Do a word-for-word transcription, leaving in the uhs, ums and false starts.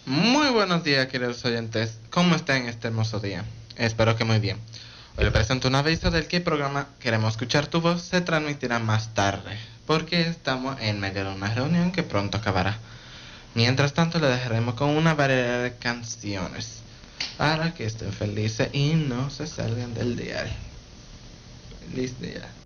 Muy buenos días, queridos oyentes. ¿Cómo están en este hermoso día? Espero que muy bien. Hoy le presento un aviso del que el programa Queremos escuchar tu voz se transmitirá más tarde, porque estamos en medio de una reunión que pronto acabará. Mientras tanto, le dejaremos con una variedad de canciones para que estén felices y no se salgan del diario. Feliz día.